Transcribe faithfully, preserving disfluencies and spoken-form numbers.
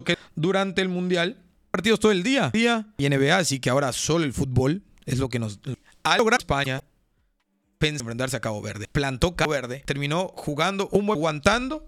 que durante el Mundial, partidos todo el día, día y N B A, así que ahora solo el fútbol es lo que nos ha logrado España. Pensó enfrentarse a Cabo Verde. Plantó Cabo Verde, terminó jugando un buen, aguantando